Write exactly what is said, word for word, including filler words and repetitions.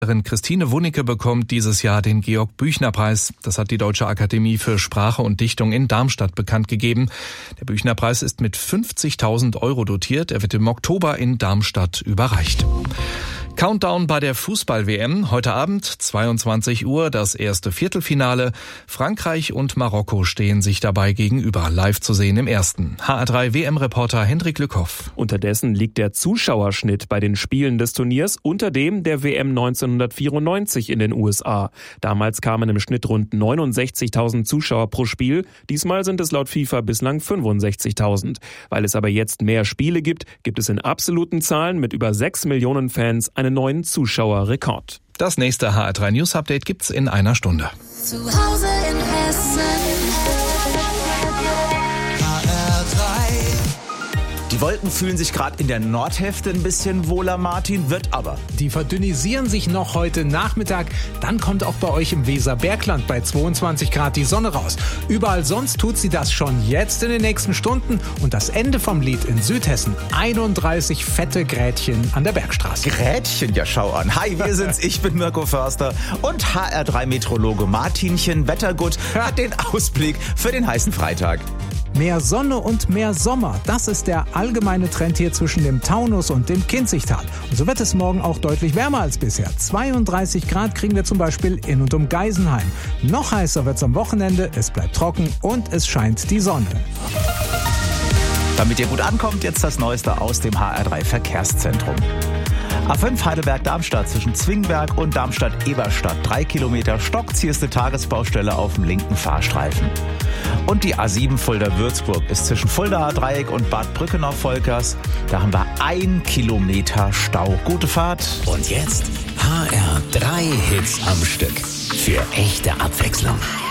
Christine Wunicke bekommt dieses Jahr den Georg-Büchner-Preis. Das hat die Deutsche Akademie für Sprache und Dichtung in Darmstadt bekannt gegeben. Der Büchner-Preis ist mit fünfzigtausend Euro dotiert. Er wird im Oktober in Darmstadt überreicht. Countdown bei der Fußball-W M. Heute Abend, zweiundzwanzig Uhr, das erste Viertelfinale. Frankreich und Marokko stehen sich dabei gegenüber. Live zu sehen im ersten. H R drei W M-Reporter Hendrik Lückhoff. Unterdessen liegt der Zuschauerschnitt bei den Spielen des Turniers unter dem der W M neunzehnhundertvierundneunzig in den U S A. Damals kamen im Schnitt rund neunundsechzigtausend Zuschauer pro Spiel. Diesmal sind es laut FIFA bislang fünfundsechzigtausend. Weil es aber jetzt mehr Spiele gibt, gibt es in absoluten Zahlen mit über sechs Millionen Fans einen neuen Zuschauerrekord. Das nächste H R drei News Update gibt's in einer Stunde. Zu Hause in Hessen. H R drei. Die Wolken fühlen sich gerade in der Nordhälfte ein bisschen wohler, Martin, wird aber. Die verdünnisieren sich noch heute Nachmittag. Dann kommt auch bei euch im Weserbergland bei zweiundzwanzig Grad die Sonne raus. Überall sonst tut sie das schon jetzt in den nächsten Stunden. Und das Ende vom Lied in Südhessen. einunddreißig fette Grätchen an der Bergstraße. Grätchen, ja schau an. Hi, wir sind's, ich bin Mirko Förster und H R drei Meteorologe Martinchen Wettergut hat den Ausblick für den heißen Freitag. Mehr Sonne und mehr Sommer, das ist der allgemeine Trend hier zwischen dem Taunus und dem Kinzigtal. Und so wird es morgen auch deutlich wärmer als bisher. zweiunddreißig Grad kriegen wir zum Beispiel in und um Geisenheim. Noch heißer wird's am Wochenende, es bleibt trocken und es scheint die Sonne. Damit ihr gut ankommt, jetzt das Neueste aus dem H R drei Verkehrszentrum. A fünf Heidelberg-Darmstadt zwischen Zwingberg und Darmstadt-Eberstadt. Drei Kilometer stockt's. Hier ist eine Tagesbaustelle auf dem linken Fahrstreifen. Und die A sieben Fulda-Würzburg ist zwischen Fuldaer-Dreieck und Bad Brückenau-Volkers. Da haben wir ein Kilometer Stau. Gute Fahrt. Und jetzt H R drei Hits am Stück. Für echte Abwechslung.